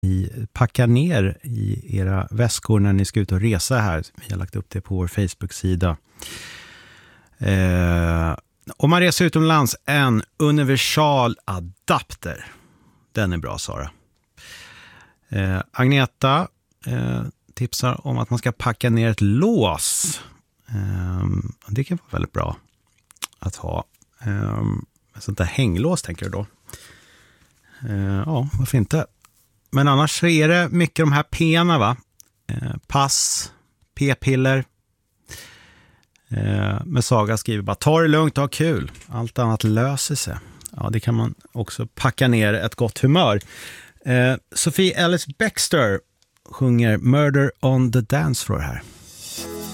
packa ner i era väskor när ni ska ut och resa här. Vi har lagt upp det på vår Facebook-sida. Om man reser utomlands, en universal adapter. Den är bra, Sara. Agneta tipsar om att man ska packa ner ett lås. Det kan vara väldigt bra att ha. Ett sånt där hänglås, tänker du då? Ja, varför inte? Men annars så är det mycket de här pena, va? Pass, p-piller. Men Saga skriver bara, ta det lugnt och ha kul. Allt annat löser sig. Ja, det kan man också packa ner ett gott humör. Sophie Ellis-Bextor sjunger Murder on the Dance Floor här.